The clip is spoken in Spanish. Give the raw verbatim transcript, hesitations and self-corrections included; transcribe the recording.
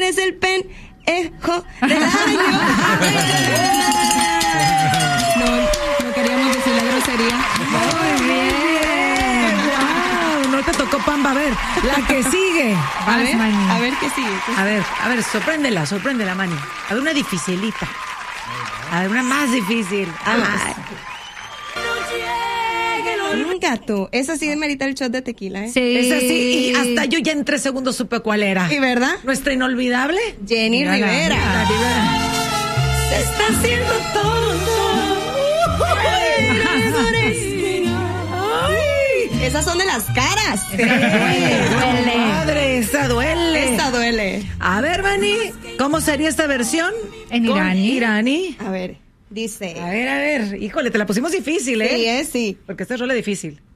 eres el pendejo del año. No, no queríamos decir la grosería. Muy bien. Wow, no te tocó Pamba. A ver, la que sigue. A ver, a ver qué sigue. A ver, a ver, sorpréndela, sorpréndela, Manny. A ver, una dificilita. A ver, una más difícil. Ay. Un gato. Esa sí merita el shot de tequila, ¿eh? Sí. Esa sí, y hasta yo ya en tres segundos supe cuál era. ¿Y verdad? Nuestra inolvidable Jenny Mira Rivera. La, la Rivera. Se está haciendo todo. Ay, esas son de las caras. Sí, duele. Madre, esa duele. Esta duele. A ver, Vani, ¿cómo sería esta versión? En iraní. Iraní. A ver, dice. A ver, a ver. Híjole, te la pusimos difícil, ¿eh? Sí, es, sí. Porque esta rola es difícil.